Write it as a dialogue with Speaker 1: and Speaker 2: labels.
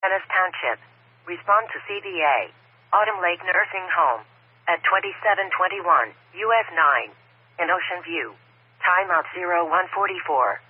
Speaker 1: Ennis Township. Respond to CDA. Autumn Lake Nursing Home. At 2721 US 9. In Ocean View. Timeout 0144.